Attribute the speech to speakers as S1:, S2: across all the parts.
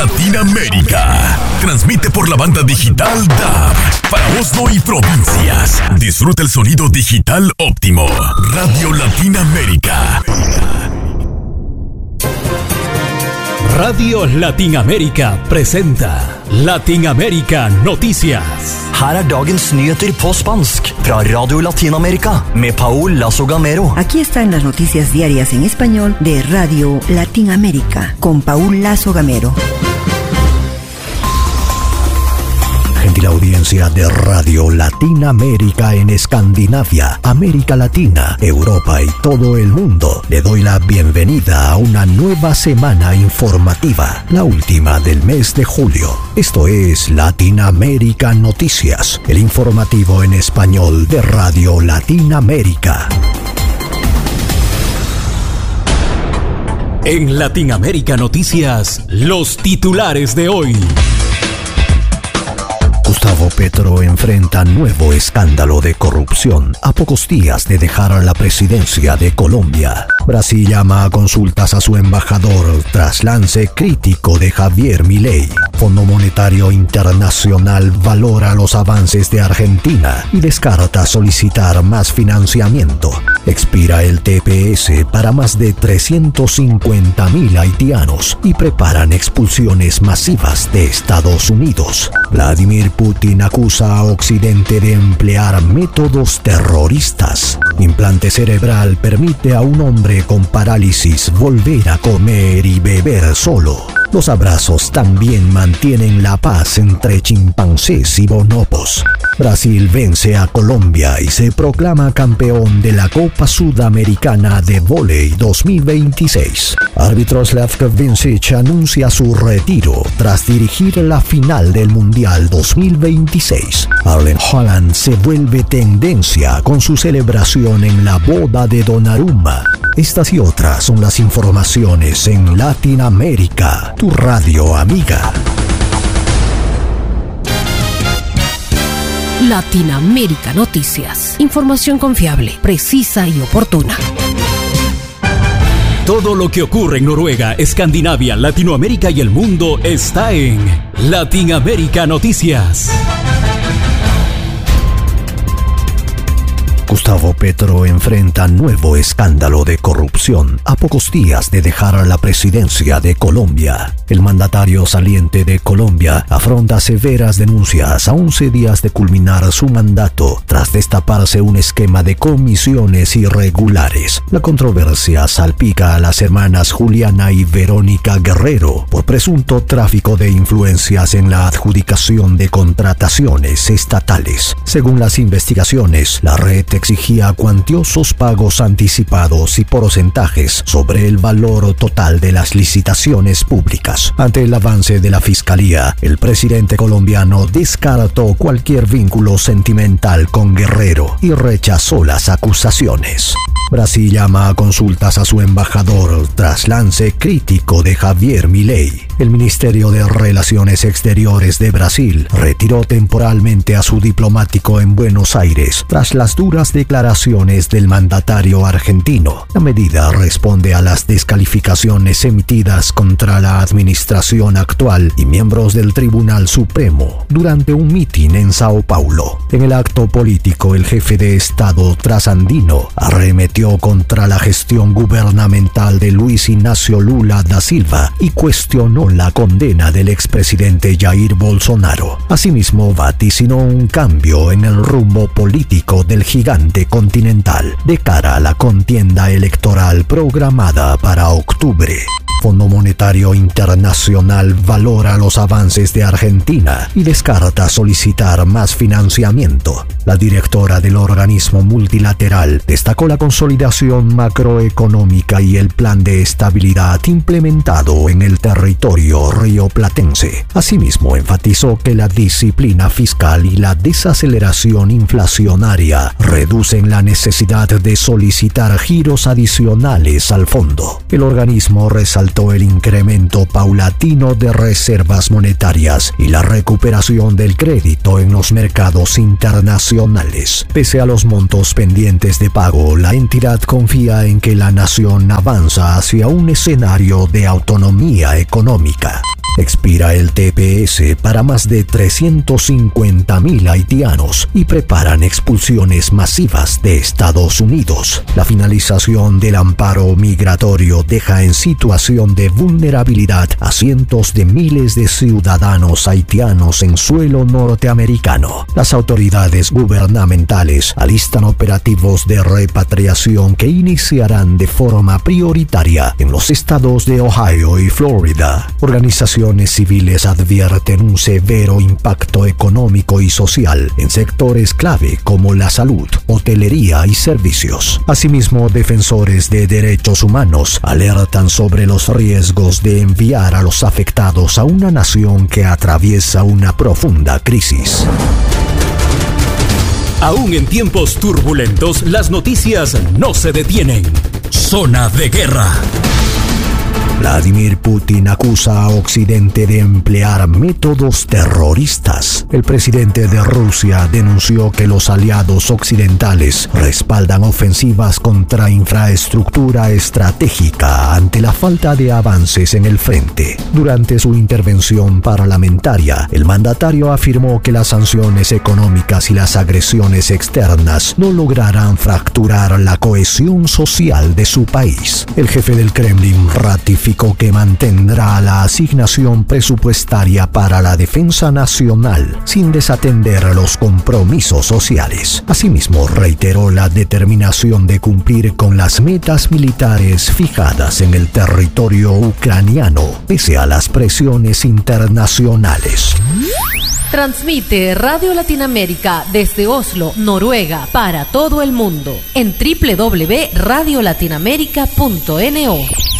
S1: Latinoamérica. Transmite por la banda digital DAB para Oslo y provincias. Disfruta el sonido digital óptimo. Radio Latinoamérica.
S2: Radio Latinoamérica presenta Latinoamérica Noticias.
S3: Her dagens nyheter på spansk fra Radio Latinoamérica med Paul Lazo Gamero.
S4: Aquí están las noticias diarias en español de Radio Latinoamérica con Paul Lazo Gamero.
S5: Gentil audiencia de Radio Latinoamérica en Escandinavia, América Latina, Europa y todo el mundo. Le doy la bienvenida a una nueva semana informativa, la última del mes de julio. Esto es Latinoamérica Noticias, el informativo en español de Radio Latinoamérica.
S2: En Latinoamérica Noticias, los titulares de hoy.
S5: Gustavo Petro enfrenta nuevo escándalo de corrupción a pocos días de dejar la presidencia de Colombia. Brasil llama a consultas a su embajador tras lance crítico de Javier Milei. Fondo Monetario Internacional valora los avances de Argentina y descarta solicitar más financiamiento. Expira el TPS para más de 350.000 haitianos y preparan expulsiones masivas de Estados Unidos. Vladimir Putin acusa a Occidente de emplear métodos terroristas. Implante cerebral permite a un hombre con parálisis volver a comer y beber solo. Los abrazos también mantienen la paz entre chimpancés y bonobos. Brasil vence a Colombia y se proclama campeón de la Copa Sudamericana de Vóley 2026. Árbitro Slavko Vincic anuncia su retiro tras dirigir la final del Mundial 2026. Erling Haaland se vuelve tendencia con su celebración en la boda de Donnarumma. Estas y otras son las informaciones en Latinoamérica, tu radio amiga.
S6: Latinoamérica Noticias. Información confiable, precisa y oportuna.
S2: Todo lo que ocurre en Noruega, Escandinavia, Latinoamérica y el mundo está en Latinoamérica Noticias.
S5: Gustavo Petro enfrenta nuevo escándalo de corrupción a pocos días de dejar la presidencia de Colombia. El mandatario saliente de Colombia afronta severas denuncias a 11 días de culminar su mandato tras destaparse un esquema de comisiones irregulares. La controversia salpica a las hermanas Juliana y Verónica Guerrero por presunto tráfico de influencias en la adjudicación de contrataciones estatales. Según las investigaciones, la red exigía cuantiosos pagos anticipados y porcentajes sobre el valor total de las licitaciones públicas. Ante el avance de la Fiscalía, el presidente colombiano descartó cualquier vínculo sentimental con Guerrero y rechazó las acusaciones. Brasil llama a consultas a su embajador tras lance crítico de Javier Milei. El Ministerio de Relaciones Exteriores de Brasil retiró temporalmente a su diplomático en Buenos Aires tras las duras declaraciones del mandatario argentino. La medida responde a las descalificaciones emitidas contra la administración actual y miembros del Tribunal Supremo durante un mitin en Sao Paulo. En el acto político, el jefe de Estado trasandino arremetió contra la gestión gubernamental de Luis Ignacio Lula da Silva y cuestionó la condena del expresidente Jair Bolsonaro. Asimismo, vaticinó un cambio en el rumbo político del gigante continental de cara a la contienda electoral programada para octubre. Fondo Monetario Internacional valora los avances de Argentina y descarta solicitar más financiamiento. La directora del organismo multilateral destacó la consolidación macroeconómica y el plan de estabilidad implementado en el territorio rioplatense. Asimismo, enfatizó que la disciplina fiscal y la desaceleración inflacionaria reducen la necesidad de solicitar giros adicionales al fondo. El organismo resaltó el incremento paulatino de reservas monetarias y la recuperación del crédito en los mercados internacionales. Pese a los montos pendientes de pago, la entidad confía en que la nación avanza hacia un escenario de autonomía económica. Expira el TPS para más de 350.000 haitianos y preparan expulsiones masivas de Estados Unidos. La finalización del amparo migratorio deja en situación de vulnerabilidad a cientos de miles de ciudadanos haitianos en suelo norteamericano. Las autoridades gubernamentales alistan operativos de repatriación que iniciarán de forma prioritaria en los estados de Ohio y Florida. Organizaciones civiles advierten un severo impacto económico y social en sectores clave como la salud, hotelería y servicios. Asimismo, defensores de derechos humanos alertan sobre los riesgos de enviar a los afectados a una nación que atraviesa una profunda crisis.
S2: Aún en tiempos turbulentos, las noticias no se detienen. Zona de guerra.
S5: Vladimir Putin acusa a Occidente de emplear métodos terroristas. El presidente de Rusia denunció que los aliados occidentales respaldan ofensivas contra infraestructura estratégica ante la falta de avances en el frente. Durante su intervención parlamentaria, el mandatario afirmó que las sanciones económicas y las agresiones externas no lograrán fracturar la cohesión social de su país. El jefe del Kremlin ratificó que mantendrá la asignación presupuestaria para la defensa nacional sin desatender los compromisos sociales. Asimismo, reiteró la determinación de cumplir con las metas militares fijadas en el territorio ucraniano, pese a las presiones internacionales.
S6: Transmite Radio Latinoamérica desde Oslo, Noruega, para todo el mundo en www.radiolatinoamerica.no.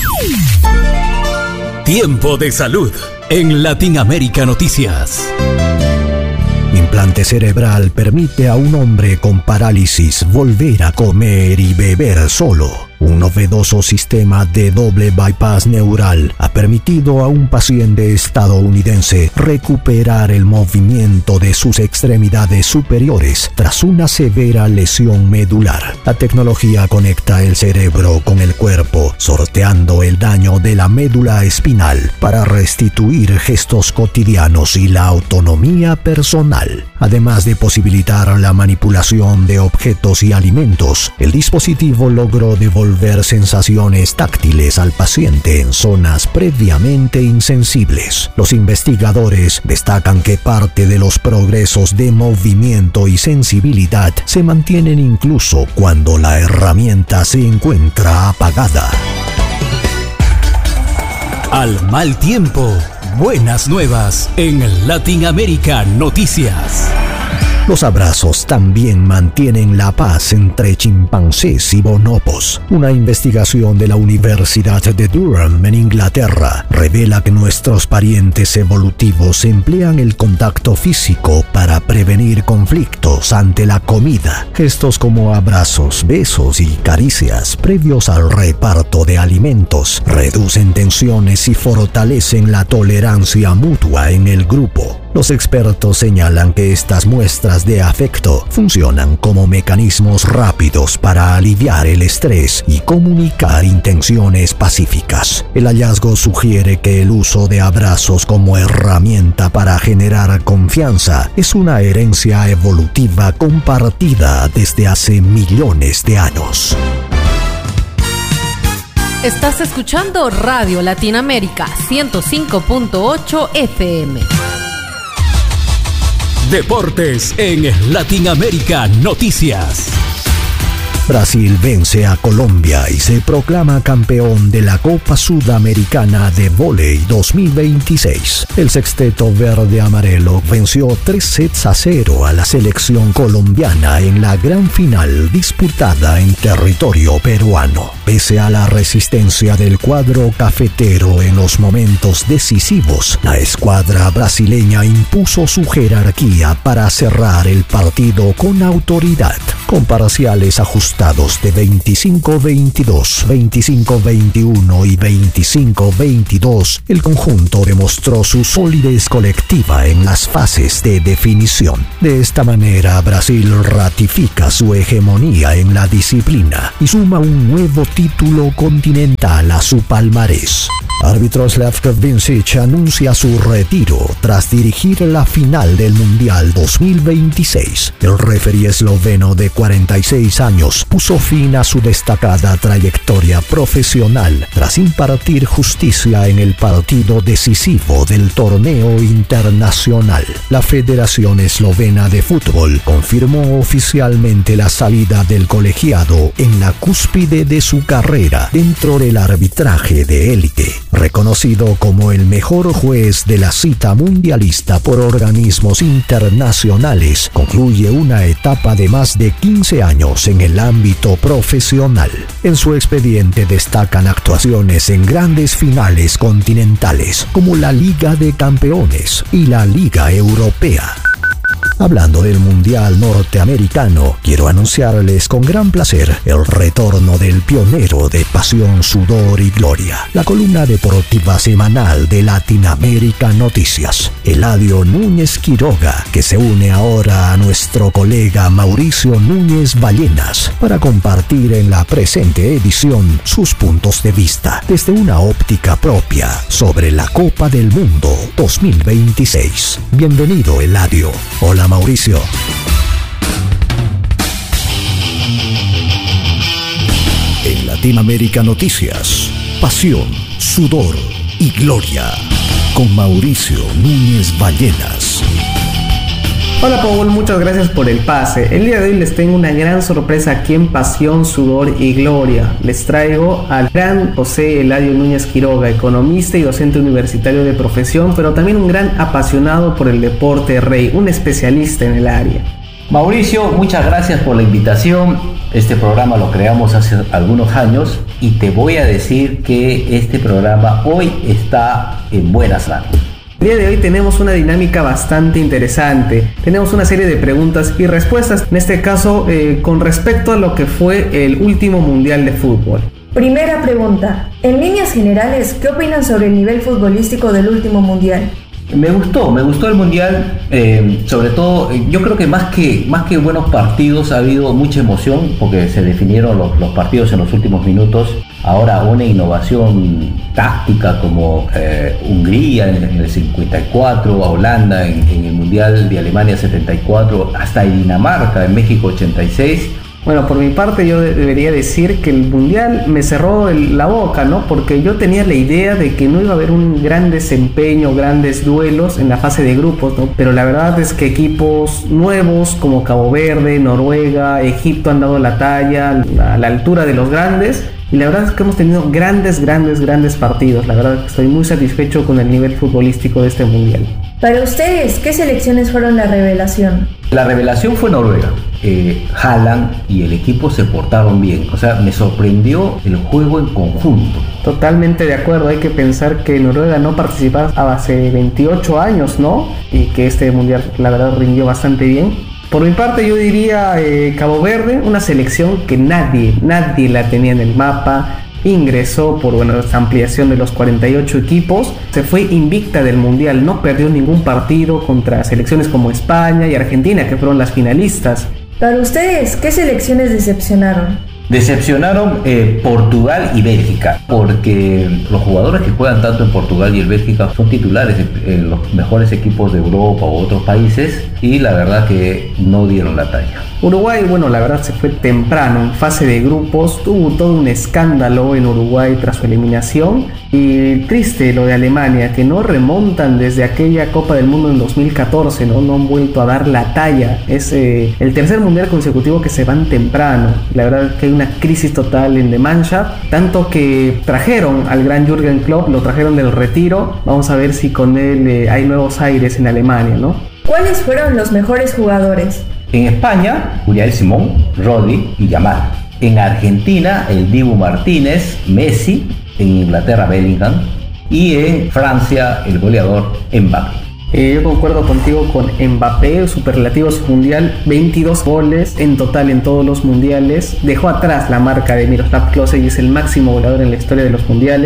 S2: Tiempo de salud en Latinoamérica Noticias.
S5: Implante cerebral permite a un hombre con parálisis volver a comer y beber solo. Un novedoso sistema de doble bypass neural ha permitido a un paciente estadounidense recuperar el movimiento de sus extremidades superiores tras una severa lesión medular. La tecnología conecta el cerebro con el cuerpo, sorteando el daño de la médula espinal para restituir gestos cotidianos y la autonomía personal. Además de posibilitar la manipulación de objetos y alimentos, el dispositivo logró devolver sensaciones táctiles al paciente en zonas previamente insensibles. Los investigadores destacan que parte de los progresos de movimiento y sensibilidad se mantienen incluso cuando la herramienta se encuentra apagada.
S2: Al mal tiempo, buenas nuevas en Latinoamérica Noticias.
S5: Los abrazos también mantienen la paz entre chimpancés y bonobos. Una investigación de la Universidad de Durham en Inglaterra revela que nuestros parientes evolutivos emplean el contacto físico para prevenir conflictos ante la comida. Gestos como abrazos, besos y caricias previos al reparto de alimentos reducen tensiones y fortalecen la tolerancia mutua en el grupo. Los expertos señalan que estas muestras de afecto funcionan como mecanismos rápidos para aliviar el estrés y comunicar intenciones pacíficas. El hallazgo sugiere que el uso de abrazos como herramienta para generar confianza es una herencia evolutiva compartida desde hace millones de años.
S6: Estás escuchando Radio Latinoamérica 105.8 FM.
S2: Deportes en Latinoamérica Noticias.
S5: Brasil vence a Colombia y se proclama campeón de la Copa Sudamericana de Vóley 2026. El sexteto verde-amarelo venció 3-0 a la selección colombiana en la gran final disputada en territorio peruano. Pese a la resistencia del cuadro cafetero en los momentos decisivos, la escuadra brasileña impuso su jerarquía para cerrar el partido con autoridad. Con parciales ajustados de 25-22, 25-21 y 25-22, el conjunto demostró su solidez colectiva en las fases de definición. De esta manera, Brasil ratifica su hegemonía en la disciplina y suma un nuevo título continental a su palmarés. Árbitro Slavko Vincic anuncia su retiro tras dirigir la final del Mundial 2026. El referee esloveno de 46 años puso fin a su destacada trayectoria profesional tras impartir justicia en el partido decisivo del torneo internacional. La Federación Eslovena de Fútbol confirmó oficialmente la salida del colegiado en la cúspide de su carrera dentro del arbitraje de élite. Reconocido como el mejor juez de la cita mundialista por organismos internacionales, concluye una etapa de más de 15 años en el ámbito profesional. En su expediente destacan actuaciones en grandes finales continentales como la Liga de Campeones y la Liga Europea. Hablando del Mundial Norteamericano, quiero anunciarles con gran placer el retorno del pionero de Pasión, Sudor y Gloria, la columna deportiva semanal de Latinoamérica Noticias, Eladio Núñez Quiroga, que se une ahora a nuestro colega Mauricio Núñez Ballenas para compartir en la presente edición sus puntos de vista desde una óptica propia sobre la Copa del Mundo 2026. Bienvenido, Eladio. Hola, Mauricio. En Latinoamérica Noticias, Pasión, Sudor y Gloria, con Mauricio Núñez Ballenas.
S7: Hola Paul, muchas gracias por el pase. El día de hoy les tengo una gran sorpresa aquí en Pasión, Sudor y Gloria. Les traigo al gran José Eladio Núñez Quiroga, economista y docente universitario de profesión, pero también un gran apasionado por el deporte rey, un especialista en el área.
S8: Mauricio, muchas gracias por la invitación. Este programa lo creamos hace algunos años y te voy a decir que este programa hoy está en buenas manos.
S7: El día de hoy tenemos una dinámica bastante interesante. Tenemos una serie de preguntas y respuestas, en este caso con respecto a lo que fue el último Mundial de Fútbol.
S9: Primera pregunta. En líneas generales, ¿qué opinan sobre el nivel futbolístico del último Mundial?
S8: Me gustó el Mundial, sobre todo, yo creo que más que buenos partidos ha habido mucha emoción porque se definieron los partidos en los últimos minutos. Ahora una innovación táctica como Hungría en el 54, a Holanda en el Mundial de Alemania 74, hasta Dinamarca en México 86.
S7: Bueno, por mi parte yo debería decir que el Mundial me cerró la boca, ¿no? Porque yo tenía la idea de que no iba a haber un gran desempeño, grandes duelos en la fase de grupos, ¿no? Pero la verdad es que equipos nuevos como Cabo Verde, Noruega, Egipto han dado la talla a la altura de los grandes. Y la verdad es que hemos tenido grandes partidos. La verdad es que estoy muy satisfecho con el nivel futbolístico de este Mundial.
S9: Para ustedes, ¿qué selecciones fueron la revelación?
S8: La revelación fue Noruega. Haaland y el equipo se portaron bien. O sea, me sorprendió el juego en conjunto.
S7: Totalmente de acuerdo. Hay que pensar que Noruega no participaba hace 28 años, ¿no? Y que este Mundial, la verdad, rindió bastante bien. Por mi parte yo diría Cabo Verde, una selección que nadie la tenía en el mapa. Ingresó por esta ampliación de los 48 equipos, se fue invicta del Mundial, no perdió ningún partido contra selecciones como España y Argentina, que fueron las finalistas.
S9: Para ustedes, ¿qué selecciones decepcionaron?
S8: Decepcionaron Portugal y Bélgica, porque los jugadores que juegan tanto en Portugal y en Bélgica son titulares en los mejores equipos de Europa o otros países, y la verdad que no dieron la talla.
S7: Uruguay, bueno, la verdad se fue temprano en fase de grupos, tuvo todo un escándalo en Uruguay tras su eliminación, y triste lo de Alemania, que no remontan desde aquella Copa del Mundo en 2014, no han vuelto a dar la talla. Es el tercer mundial consecutivo que se van temprano. La verdad que hay una crisis total en The Mannschaft, tanto que trajeron al gran Jürgen Klopp, lo trajeron del retiro. Vamos a ver si con él hay nuevos aires en Alemania, ¿no?
S9: ¿Cuáles fueron los mejores jugadores?
S8: En España, Unai Simón, Rodri y Yamal. En Argentina, el Dibu Martínez, Messi. En Inglaterra, Bellingham. Y en Francia, el goleador Mbappé.
S7: Yo concuerdo contigo con Mbappé, superlativo su mundial, 22 goles en total en todos los mundiales. Dejó atrás la marca de Miroslav Klose y es el máximo goleador en la historia de los mundiales.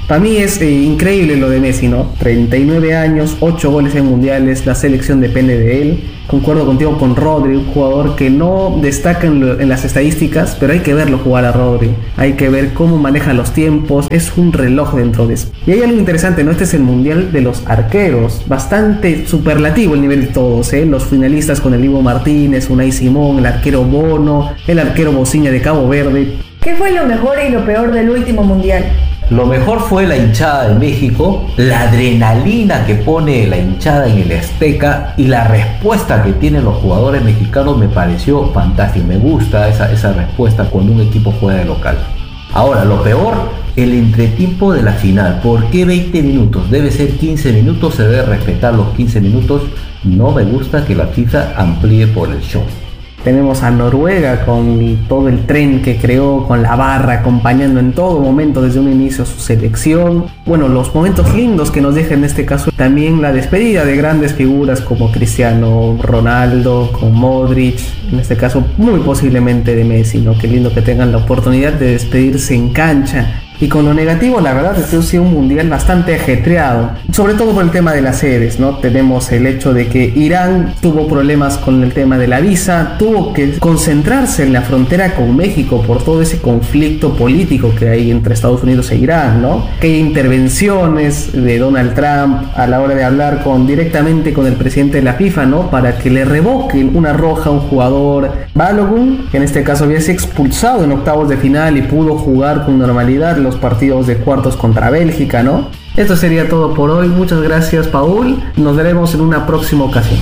S7: Para mí es increíble lo de Messi, ¿no? 39 años, 8 goles en mundiales, la selección depende de él. Concuerdo contigo con Rodri, un jugador que no destaca en las estadísticas, pero hay que verlo jugar a Rodri. Hay que ver cómo maneja los tiempos, es un reloj dentro de eso. Y hay algo interesante, ¿no? Este es el mundial de los arqueros, bastante superlativo el nivel de todos, ¿eh? Los finalistas con el Dibu Martínez, Unai Simón, el arquero Bono, el arquero Bociña de Cabo Verde.
S9: ¿Qué fue lo mejor y lo peor del último mundial?
S8: Lo mejor fue la hinchada de México, la adrenalina que pone la hinchada en el Azteca y la respuesta que tienen los jugadores mexicanos me pareció fantástica. Me gusta esa respuesta cuando un equipo juega de local. Ahora, lo peor, el entretiempo de la final. ¿Por qué 20 minutos? Debe ser 15 minutos, se debe respetar los 15 minutos. No me gusta que la FIFA amplíe por el show.
S7: Tenemos a Noruega con todo el tren que creó, con la barra acompañando en todo momento desde un inicio su selección. Bueno, los momentos lindos que nos deja en este caso también la despedida de grandes figuras como Cristiano Ronaldo, con Modric, en este caso muy posiblemente de Messi, ¿no? Qué lindo que tengan la oportunidad de despedirse en cancha. Y con lo negativo, la verdad es que ha sido un mundial bastante ajetreado, sobre todo por el tema de las sedes, ¿no? Tenemos el hecho de que Irán tuvo problemas con el tema de la visa, tuvo que concentrarse en la frontera con México por todo ese conflicto político que hay entre Estados Unidos e Irán, ¿no? Que hay intervenciones de Donald Trump a la hora de hablar directamente con el presidente de la FIFA, ¿no? Para que le revoquen una roja a un jugador, Balogun, que en este caso había sido expulsado en octavos de final y pudo jugar con normalidad los partidos de cuartos contra Bélgica, ¿no? Esto sería todo por hoy. Muchas gracias, Paul. Nos veremos en una próxima ocasión.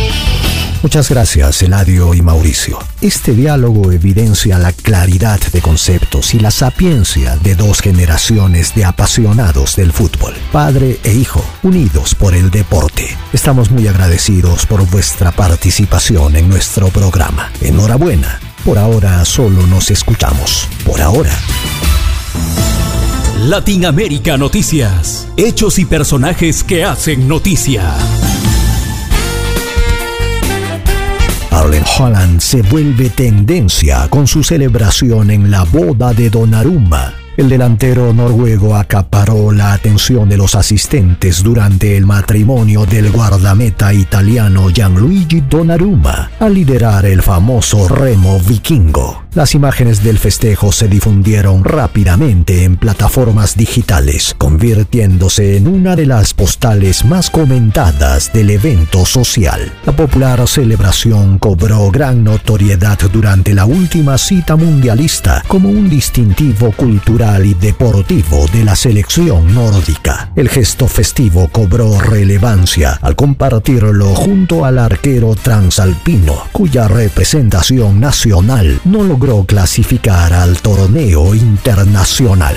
S5: Muchas gracias, Eladio y Mauricio. Este diálogo evidencia la claridad de conceptos y la sapiencia de dos generaciones de apasionados del fútbol, padre e hijo, unidos por el deporte. Estamos muy agradecidos por vuestra participación en nuestro programa. Enhorabuena. Por ahora solo nos escuchamos. Por ahora.
S2: Latinoamérica Noticias. Hechos y personajes que hacen noticia.
S5: Erling Haaland se vuelve tendencia con su celebración en la boda de Donnarumma. El delantero noruego acaparó la atención de los asistentes durante el matrimonio del guardameta italiano Gianluigi Donnarumma al liderar el famoso remo vikingo. Las imágenes del festejo se difundieron rápidamente en plataformas digitales, convirtiéndose en una de las postales más comentadas del evento social. La popular celebración cobró gran notoriedad durante la última cita mundialista como un distintivo cultural y deportivo de la selección nórdica. El gesto festivo cobró relevancia al compartirlo junto al arquero transalpino, cuya representación nacional no logró clasificar al torneo internacional.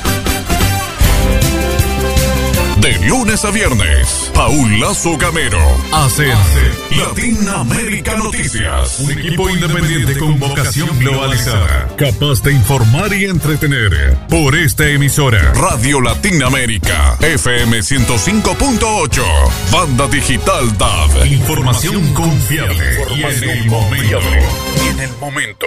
S1: De lunes a viernes, Paul Lazo Gamero hace Latinoamérica Noticias, un equipo independiente con vocación globalizada, capaz de informar y entretener. Por esta emisora, Radio Latinoamérica, FM 105.8, Banda Digital DAB. Información confiable y en el momento.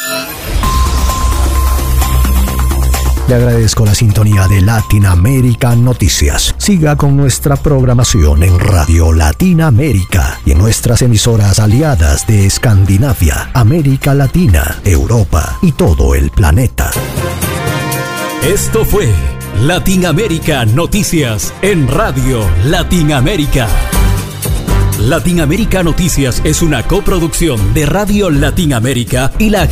S5: Le agradezco la sintonía de Latinoamérica Noticias. Siga con nuestra programación en Radio Latinoamérica y en nuestras emisoras aliadas de Escandinavia, América Latina, Europa y todo el planeta.
S2: Esto fue Latinoamérica Noticias en Radio Latinoamérica. Latinoamérica Noticias es una coproducción de Radio Latinoamérica y la